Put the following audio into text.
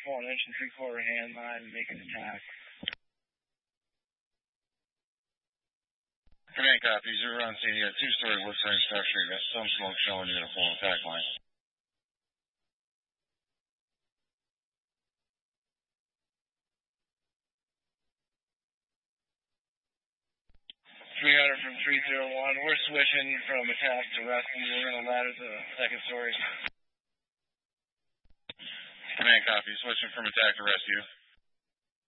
1 inch and 3/4 hand line and make an attack. Command copy. 0 on scene. You got a 2-story wood frame structure. You got some smoke showing. You got a full attack line. .300 from 301. We're switching from attack to rescue. We're going to ladder the 2nd story. Command copy. Switching from attack to rescue.